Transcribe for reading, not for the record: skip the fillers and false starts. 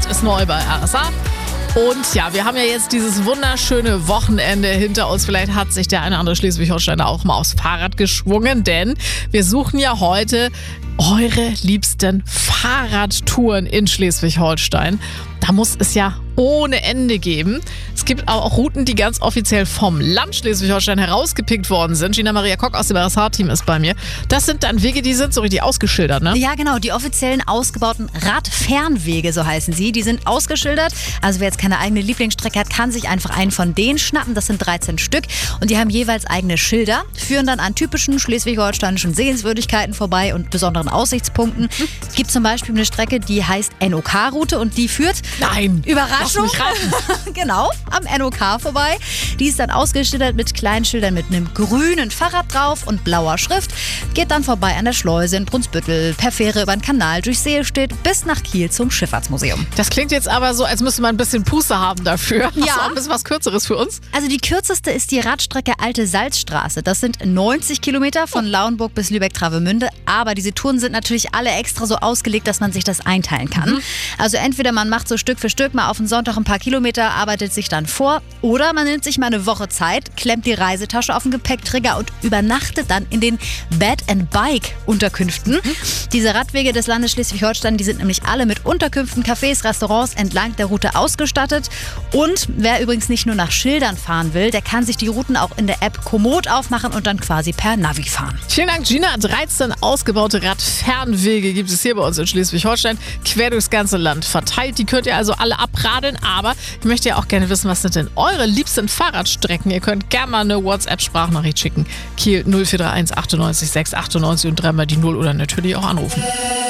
ist neu bei RSA. Und ja, wir haben ja jetzt dieses wunderschöne Wochenende hinter uns. Vielleicht hat sich der eine oder andere Schleswig-Holsteiner auch mal aufs Fahrrad geschwungen, denn wir suchen ja heute eure liebsten Fahrradtouren in Schleswig-Holstein. Da muss es ja ohne Ende geben. Es gibt aber auch Routen, die ganz offiziell vom Land Schleswig-Holstein herausgepickt worden sind. Gina Maria Kock aus dem RSH-Team ist bei mir. Das sind dann Wege, die sind so richtig ausgeschildert, ne? Ja, genau. Die offiziellen ausgebauten Radfernwege, so heißen sie, die sind ausgeschildert. Also wer jetzt keine eigene Lieblingsstrecke hat, kann sich einfach einen von denen schnappen. Das sind 13 Stück und die haben jeweils eigene Schilder, führen dann an typischen schleswig-holsteinischen Sehenswürdigkeiten vorbei und besonderen Aussichtspunkten. Es gibt zum Beispiel eine Strecke, die heißt NOK-Route und die führt... Nein! Überraschung! Lass mich raten. Genau, am NOK vorbei. Die ist dann ausgeschildert mit kleinen Schildern mit einem grünen Fahrrad drauf und blauer Schrift. Geht dann vorbei an der Schleuse in Brunsbüttel, per Fähre über den Kanal durch Seelstedt bis nach Kiel zum Schifffahrtsmuseum. Das klingt jetzt aber so, als müsste man ein bisschen Puste haben dafür. Hast du auch ein bisschen was Kürzeres für uns? Also die kürzeste ist die Radstrecke Alte Salzstraße. Das sind 90 Kilometer von Lauenburg bis Lübeck-Travemünde. Aber diese Touren sind natürlich alle extra so ausgelegt, dass man sich das einteilen kann. Also entweder man macht so Stück für Stück mal auf den Sonntag ein paar Kilometer, arbeitet sich dann vor. Oder man nimmt sich mal eine Woche Zeit, klemmt die Reisetasche auf den Gepäckträger und übernachtet dann in den Bed-and-Bike-Unterkünften. Diese Radwege des Landes Schleswig-Holstein, die sind nämlich alle mit Unterkünften, Cafés, Restaurants entlang der Route ausgestattet. Und wer übrigens nicht nur nach Schildern fahren will, der kann sich die Routen auch in der App Komoot aufmachen und dann quasi per Navi fahren. Vielen Dank, Gina. 13 ausgebaute Radfernwege gibt es hier bei uns in Schleswig-Holstein, quer durchs ganze Land verteilt. Die könnt ihr also alle abradeln, aber ich möchte ja auch gerne wissen, was sind denn eure liebsten Fahrradstrecken? Ihr könnt gerne mal eine WhatsApp-Sprachnachricht schicken. Kiel 0431 98 698 und dreimal die 0 oder natürlich auch anrufen.